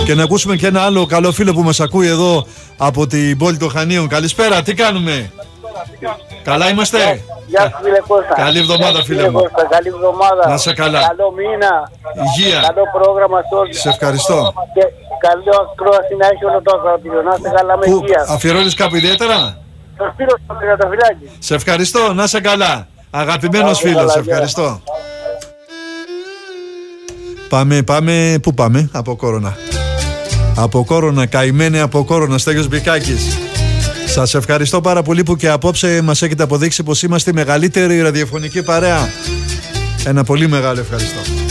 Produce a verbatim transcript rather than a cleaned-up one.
Και να ακούσουμε και ένα άλλο καλό φίλο που μας ακούει εδώ από την πόλη των Χανίων. Καλησπέρα, τι κάνουμε? Καλά είμαστε? Γεια σου φίλε Κώστα. Καλή εβδομάδα φίλε μου. Κώστα, καλή εβδομάδα. Να σε καλά. Καλό μήνα. Υγεία. Καλό πρόγραμμα σε όλους. Σε ευχαριστώ. Και καλό ακρόαση να έχει όλο το ακροατήριο. Να είστε καλά με Που υγεία. αφιερώνεις κάπου ιδιαίτερα? Το Σπύρο στο Τριανταφυλάκι. Σε ευχαριστώ, να σε καλά. Αγαπημένος φίλος, σε ευχαριστώ. Πάμε, πάμε, πού πάμε? Από Κόρονα. Από Κόρονα, καημένε από Κόρονα, Στέλιος Μπικάκης. Σας ευχαριστώ πάρα πολύ που και απόψε μας έχετε αποδείξει πως είμαστε η μεγαλύτερη ραδιοφωνική παρέα. Ένα πολύ μεγάλο ευχαριστώ.